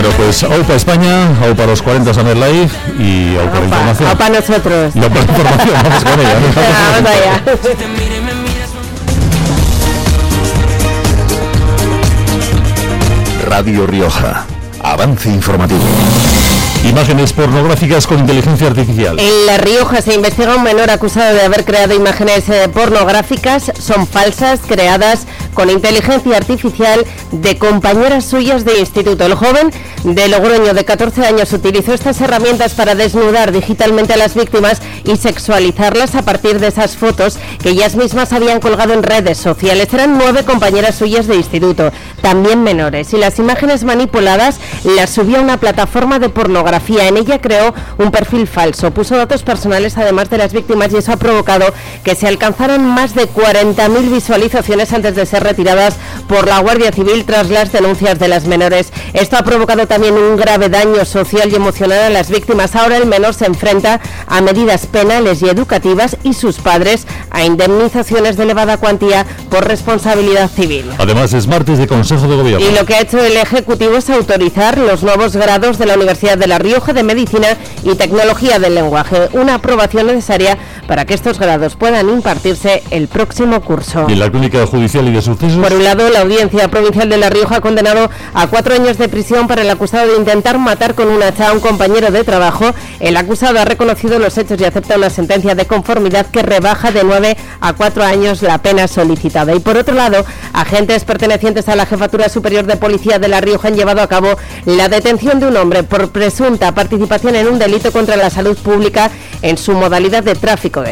Bueno, pues AUPA España, AUPA los 40 Summer Life y AUPA la información. AUPA nosotros. Y AUPA la información, vamos con ella. Vamos allá. Radio Rioja. Avance informativo. Imágenes pornográficas con inteligencia artificial. En La Rioja se investiga a un menor acusado de haber creado imágenes pornográficas. Son falsas, creadas con inteligencia artificial de compañeras suyas de instituto. El joven de Logroño, de 14 años, utilizó estas herramientas para desnudar digitalmente a las víctimas y sexualizarlas a partir de esas fotos que ellas mismas habían colgado en redes sociales. Eran 9 compañeras suyas de instituto, también menores, y las imágenes manipuladas las subió a una plataforma de pornografía. En ella creó un perfil falso, puso datos personales además de las víctimas, y eso ha provocado que se alcanzaran más de 40.000 visualizaciones antes de ser retiradas por la Guardia Civil tras las denuncias de las menores. Esto ha provocado también un grave daño social y emocional a las víctimas. Ahora el menor se enfrenta a medidas penales y educativas, y sus padres a indemnizaciones de elevada cuantía por responsabilidad civil. Además, es martes de Consejo de Gobierno. Y lo que ha hecho el Ejecutivo es autorizar los nuevos grados de la Universidad de La Rioja de Medicina y Tecnología del Lenguaje, una aprobación necesaria para que estos grados puedan impartirse el próximo curso. Y en la Clínica Judicial y de Sucesos. Por un lado, la Audiencia Provincial de La Rioja ha condenado a 4 años de prisión para el acusado de intentar matar con un hacha a un compañero de trabajo. El acusado ha reconocido los hechos y acepta una sentencia de conformidad que rebaja de 9 a 4 años la pena solicitada. Y por otro lado, agentes pertenecientes a la Jefatura Superior de Policía de La Rioja han llevado a cabo la detención de un hombre por presunta participación en un delito contra la salud pública en su modalidad de tráfico de